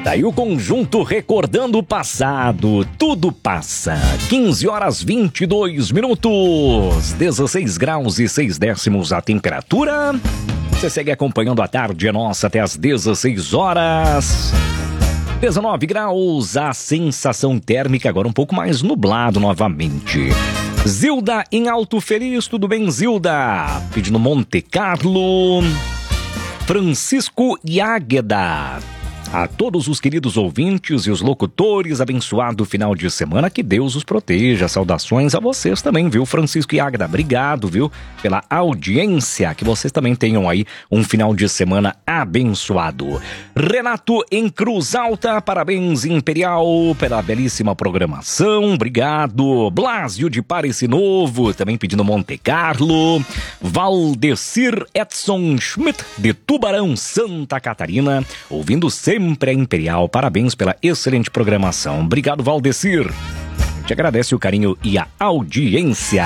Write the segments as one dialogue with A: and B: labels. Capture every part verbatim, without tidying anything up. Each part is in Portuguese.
A: Daí o conjunto recordando o passado, tudo passa. quinze horas vinte e dois minutos, dezesseis graus e seis décimos a temperatura. Você segue acompanhando a tarde nossa até as dezesseis horas. dezenove graus, a sensação térmica agora um pouco mais nublado novamente. Zilda em Alto Feliz, tudo bem, Zilda? Pedindo Monte Carlo. Francisco e Águeda. A todos os queridos ouvintes e os locutores, abençoado final de semana, que Deus os proteja. Saudações a vocês também, viu, Francisco e Águeda? Obrigado, viu, pela audiência, que vocês também tenham aí um final de semana abençoado. Renato em Cruz Alta, parabéns, Imperial, pela belíssima programação, obrigado. Blásio de Parecis Novo, também pedindo Monte Carlo. Valdecir Edson Schmidt, de Tubarão, Santa Catarina, ouvindo sempre Sempre a Imperial, parabéns pela excelente programação. Obrigado, Valdecir. A gente agradece o carinho e a audiência.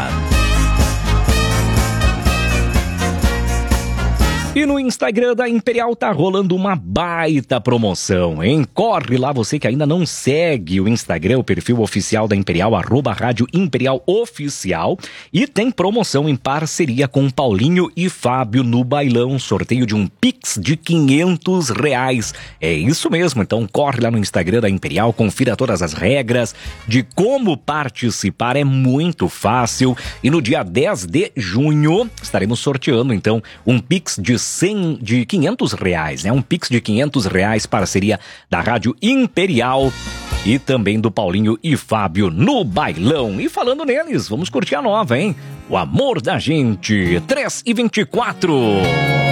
A: E no Instagram da Imperial tá rolando uma baita promoção, hein? Corre lá, você que ainda não segue o Instagram, o perfil oficial da Imperial, arroba Rádio Imperial Oficial. E tem promoção em parceria com Paulinho e Fábio no Bailão. Sorteio de um Pix de quinhentos reais. É isso mesmo, então corre lá no Instagram da Imperial, confira todas as regras de como participar. É muito fácil. E no dia dez de junho estaremos sorteando, então, um Pix de cem, de quinhentos reais, né? Um Pix de quinhentos reais, parceria da Rádio Imperial e também do Paulinho e Fábio no Bailão. E falando neles, vamos curtir a nova, hein? O Amor da Gente, três e vinte e quatro.